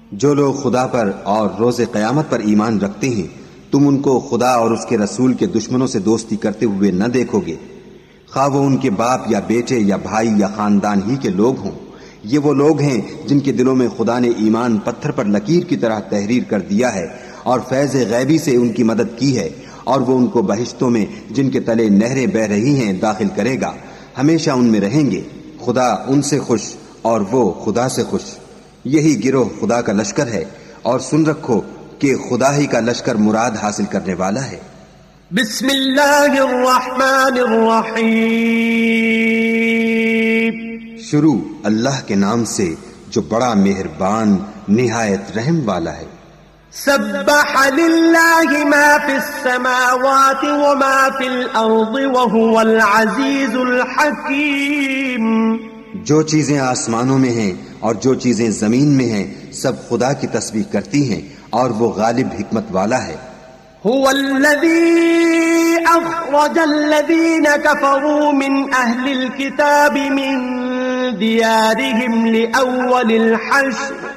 جو لوگ خدا پر اور روز قیامت پر ایمان رکھتے ہیں تم ان کو خدا اور اس کے رسول کے دشمنوں سے دوستی کرتے ہوئے نہ دیکھو گے، خواہ وہ ان کے باپ یا بیٹے یا بھائی یا خاندان ہی کے لوگ ہوں۔ یہ وہ لوگ ہیں جن کے دلوں میں خدا نے ایمان پتھر پر لکیر کی طرح تحریر کر دیا ہے اور فیض غیبی سے ان کی مدد کی ہے، اور وہ ان کو بہشتوں میں جن کے تلے نہریں بہ رہی ہیں داخل کرے گا، ہمیشہ ان میں رہیں گے، خدا ان سے خوش اور وہ خدا سے خوش۔ یہی گروہ خدا کا لشکر ہے، اور سن رکھو کہ خدا ہی کا لشکر مراد حاصل کرنے والا ہے۔ بسم اللہ الرحمن الرحیم، شروع اللہ کے نام سے جو بڑا مہربان نہایت رحم والا ہے۔ سبح للہ ما فی السماوات وما فی الارض وهو العزیز الحکیم۔ جو چیزیں آسمانوں میں ہیں اور جو چیزیں زمین میں ہیں سب خدا کی تسبیح کرتی ہیں اور وہ غالب حکمت والا ہے۔ هو الذي أخرج الذين كفروا من أهل الكتاب من ديارهم لأول الحشر